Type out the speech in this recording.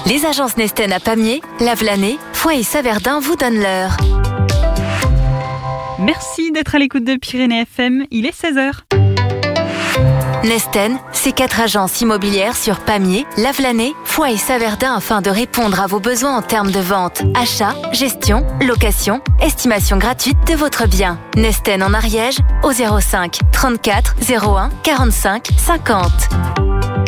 Les agences Nesten à Pamiers, Lavelanet, Foix et Saverdun vous donnent l'heure. Merci d'être à l'écoute de Pyrénées FM, il est 16h. Nesten, c'est 4 agences immobilières sur Pamiers, Lavelanet, Foix et Saverdun afin de répondre à vos besoins en termes de vente, achat, gestion, location, estimation gratuite de votre bien. Nesten en Ariège au 05 34 01 45 50.